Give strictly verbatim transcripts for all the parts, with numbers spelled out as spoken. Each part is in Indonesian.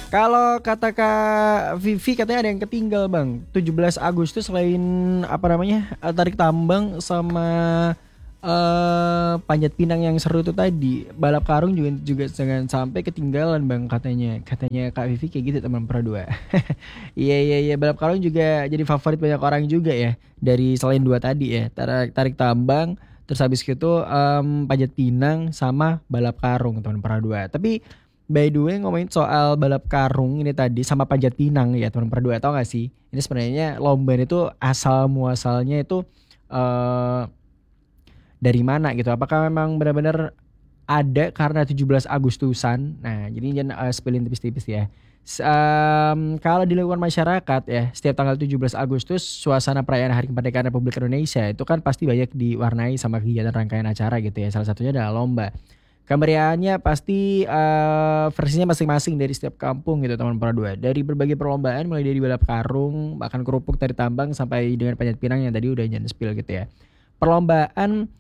Kalau kata Kak Vivi katanya ada yang ketinggal bang tujuh belas Agustus selain apa namanya eh, tarik tambang sama eh Panjat Pinang yang seru itu tadi balap karung juga juga jangan sampai ketinggalan bang katanya katanya Kak Vivi kayak gitu teman Pro dua. Iya iya iya balap karung juga jadi favorit banyak orang juga ya dari selain dua tadi ya tarik tarik tambang terus habis gitu em, Panjat Pinang sama balap karung teman Pro dua. Tapi by the way ngomongin soal balap karung ini tadi sama panjat pinang ya teman berdua tau gak sih? Ini sebenarnya lomba itu asal muasalnya itu eh dari mana gitu? Apakah memang benar-benar ada karena tujuh belas Agustusan? Nah, jadi jangan uh, spillin tipis-tipis ya. S- em, kalau dilakukan masyarakat ya, setiap tanggal tujuh belas Agustus suasana perayaan Hari Kemerdekaan Republik Indonesia itu kan pasti banyak diwarnai sama kegiatan rangkaian acara gitu ya. Salah satunya adalah lomba. Kemeriahannya pasti eh, versinya masing-masing dari setiap kampung gitu teman para dua. Dari berbagai perlombaan mulai dari balap karung, bahkan kerupuk dari tambang sampai dengan panjat pinang yang tadi udah jangan spill gitu ya. Perlombaan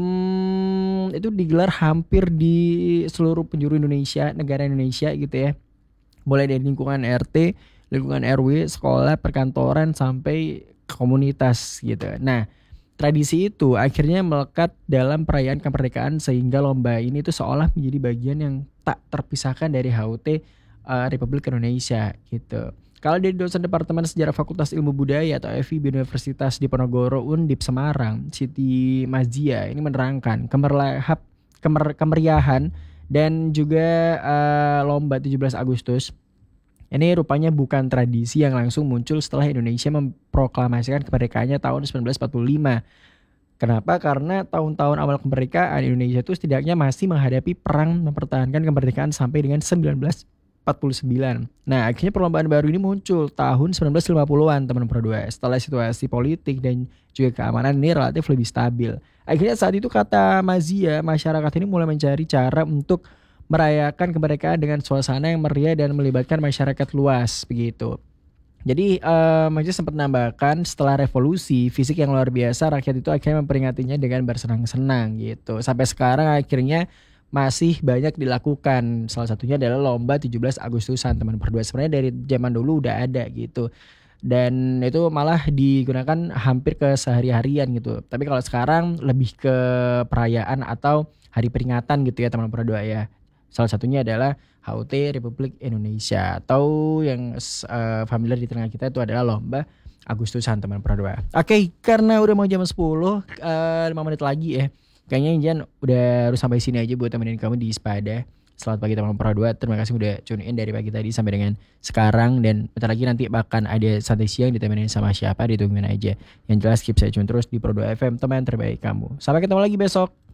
em, itu digelar hampir di seluruh penjuru Indonesia, negara Indonesia gitu ya. Mulai dari lingkungan R T, lingkungan R W, sekolah, perkantoran sampai komunitas gitu. Nah, tradisi itu akhirnya melekat dalam perayaan kemerdekaan sehingga lomba ini tuh seolah menjadi bagian yang tak terpisahkan dari H U T eh, Republik Indonesia gitu. Kalau dari dosen Departemen Sejarah Fakultas Ilmu Budaya atau F I B Universitas Diponegoro Undip Semarang, Siti Mazia ini menerangkan kemerlahap kemer, kemeriahan dan juga eh, lomba tujuh belas Agustus ini rupanya bukan tradisi yang langsung muncul setelah Indonesia memproklamasikan kemerdekaannya tahun seribu sembilan ratus empat puluh lima. Kenapa? Karena tahun-tahun awal kemerdekaan Indonesia itu setidaknya masih menghadapi perang mempertahankan kemerdekaan sampai dengan seribu sembilan ratus empat puluh sembilan. Nah, akhirnya perlombaan baru ini muncul tahun seribu sembilan ratus lima puluhan-an teman berdua. Setelah situasi politik dan juga keamanan ini relatif lebih stabil. Akhirnya saat itu kata Mazia, masyarakat ini mulai mencari cara untuk merayakan kemerdekaan dengan suasana yang meriah dan melibatkan masyarakat luas begitu. Jadi eh Majelis sempat menambahkan setelah revolusi fisik yang luar biasa rakyat itu akhirnya memperingatinya dengan bersenang-senang gitu. Sampai sekarang akhirnya masih banyak dilakukan. Salah satunya adalah lomba tujuh belas Agustusan teman berdua. Sebenarnya dari zaman dulu udah ada gitu. Dan itu malah digunakan hampir ke sehari-harian gitu. Tapi kalau sekarang lebih ke perayaan atau hari peringatan gitu ya teman berdua ya. Salah satunya adalah H U T Republik Indonesia atau yang eh, familiar di tengah kita itu adalah lomba Agustusan teman Pradua. Oke, karena udah mau jam sepuluh, eh, lima menit lagi ya. Kayaknya Injan udah harus sampai sini aja buat temenin kamu di Spada. Selamat pagi teman Pradua. Terima kasih udah tune in dari pagi tadi sampai dengan sekarang dan bentar lagi nanti bahkan ada santai siang ditemenin sama siapa ditungguin aja. Yang jelas keep saya tune terus di Pradua F M teman terbaik kamu. Sampai ketemu lagi besok.